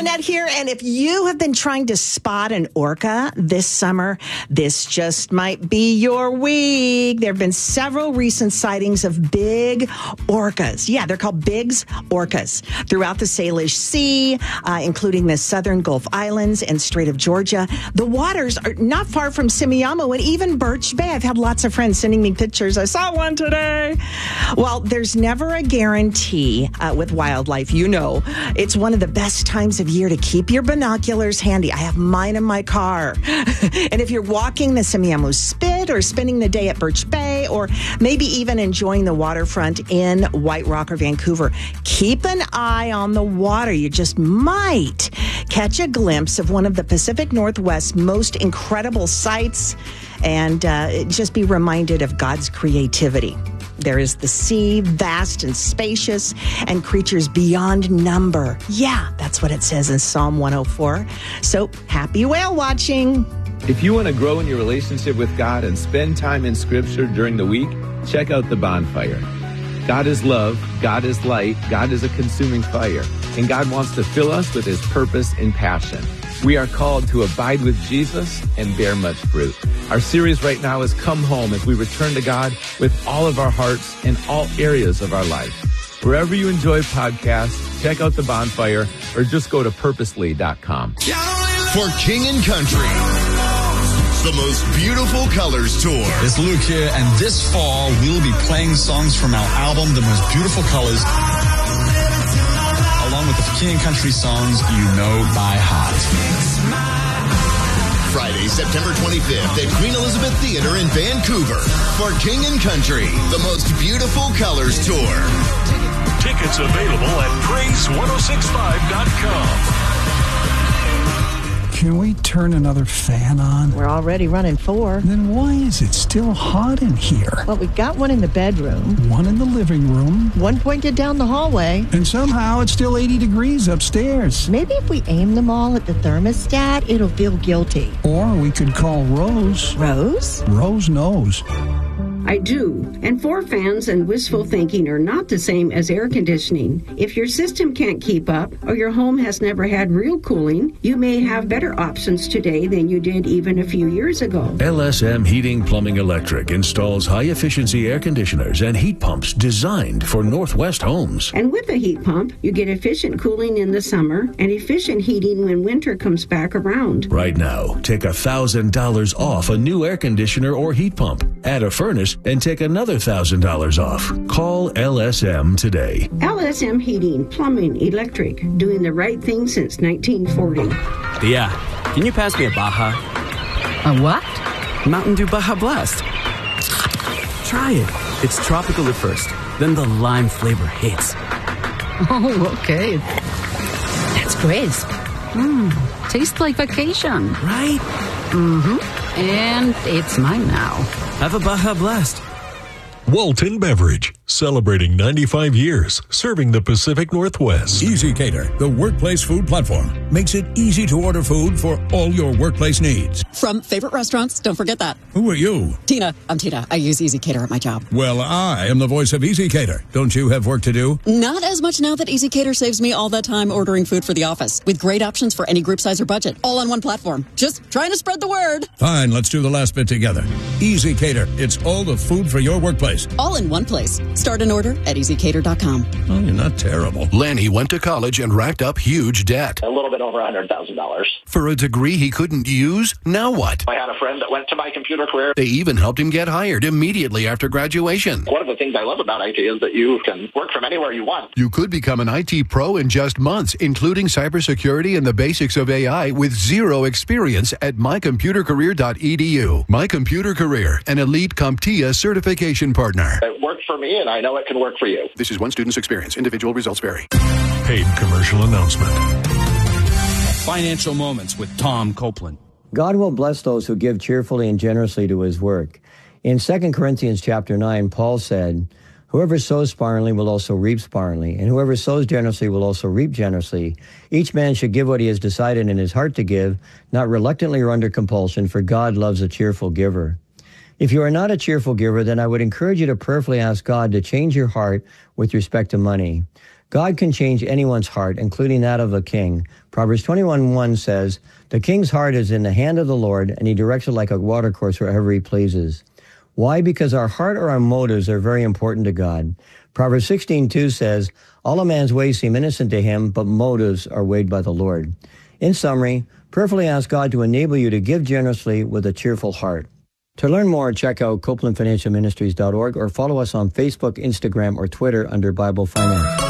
Lynette here, and if you have been trying to spot an orca this summer, this just might be your week. There have been several recent sightings of big orcas. Yeah, they're called Biggs orcas throughout the Salish Sea, including the southern Gulf Islands and Strait of Georgia. The waters are not far from Semiahmoo and even Birch Bay. I've had lots of friends sending me pictures. I saw one today. Well, there's never a guarantee with wildlife. You know, it's one of the best times of year to keep your binoculars handy. I have mine in my car. And if you're walking the Semiahmoo Spit or spending the day at Birch Bay or maybe even enjoying the waterfront in White Rock or Vancouver, keep an eye on the water. You just might catch a glimpse of one of the Pacific Northwest's most incredible sights and just be reminded of God's creativity. There is the sea, vast and spacious, and creatures beyond number. Yeah, that's what it says in Psalm 104. So, happy whale watching. If you want to grow in your relationship with God and spend time in Scripture during the week, check out The Bonfire. God is love, God is light, God is a consuming fire, and God wants to fill us with His purpose and passion. We are called to abide with Jesus and bear much fruit. Our series right now is Come Home as we return to God with all of our hearts in all areas of our life. Wherever you enjoy podcasts, check out The Bonfire or just go to purposely.com. For King and Country, the most beautiful colors tour. It's Luke here, and this fall we'll be playing songs from our album, The Most Beautiful Colors, along with the King and Country songs you know by heart. Friday, September 25th at Queen Elizabeth Theatre in Vancouver for King and Country, the most beautiful colors tour. Tickets available at praise1065.com. Can we turn another fan on? We're already running 4. Then why is it still hot in here? Well, we've got one in the bedroom. One in the living room. One pointed down the hallway. And somehow it's still 80 degrees upstairs. Maybe if we aim them all at the thermostat, it'll feel guilty. Or we could call Rose. Rose? Rose knows. I do. And 4 fans and wishful thinking are not the same as air conditioning. If your system can't keep up or your home has never had real cooling, you may have better options today than you did even a few years ago. LSM Heating Plumbing Electric installs high-efficiency air conditioners and heat pumps designed for Northwest homes. And with a heat pump, you get efficient cooling in the summer and efficient heating when winter comes back around. Right now, take $1,000 off a new air conditioner or heat pump. Add a furnace and take another $1,000 off. Call LSM today. LSM Heating, Plumbing, Electric, doing the right thing since 1940. Yeah, can you pass me a Baja? A what? Mountain Dew Baja Blast. Try it. It's tropical at first, then the lime flavor hits. Oh, okay. That's crisp. Tastes like vacation. Right? Mm-hmm. And it's mine now. Have a Baja Blast. Walton Beverage, celebrating 95 years, serving the Pacific Northwest. Easy Cater, the workplace food platform, makes it easy to order food for all your workplace needs. From favorite restaurants, don't forget that. Who are you? Tina. I'm Tina. I use Easy Cater at my job. Well, I am the voice of Easy Cater. Don't you have work to do? Not as much now that Easy Cater saves me all that time ordering food for the office, with great options for any group size or budget, all on one platform. Just trying to spread the word. Fine, let's do the last bit together. Easy Cater, it's all the food for your workplace. All in one place. Start an order at easycater.com. Oh, you're not terrible. Lanny went to college and racked up huge debt. A little bit over $100,000. For a degree he couldn't use? Now what? I had a friend that went to My Computer Career. They even helped him get hired immediately after graduation. One of the things I love about IT is that you can work from anywhere you want. You could become an IT pro in just months, including cybersecurity and the basics of AI with zero experience at mycomputercareer.edu. My Computer Career, an elite CompTIA certification partner. It worked for me, and I know it can work for you. This is one student's experience. Individual results vary. Paid commercial announcement. Financial Moments with Tom Copeland. God will bless those who give cheerfully and generously to his work. In 2 Corinthians chapter 9, Paul said, "Whoever sows sparingly will also reap sparingly, and whoever sows generously will also reap generously. Each man should give what he has decided in his heart to give, not reluctantly or under compulsion, for God loves a cheerful giver." If you are not a cheerful giver, then I would encourage you to prayerfully ask God to change your heart with respect to money. God can change anyone's heart, including that of a king. Proverbs 21:1 says, "The king's heart is in the hand of the Lord, and he directs it like a watercourse wherever he pleases." Why? Because our heart or our motives are very important to God. Proverbs 16:2 says, "All a man's ways seem innocent to him, but motives are weighed by the Lord." In summary, prayerfully ask God to enable you to give generously with a cheerful heart. To learn more, check out CopelandFinancialMinistries.org or follow us on Facebook, Instagram, or Twitter under Bible Finance.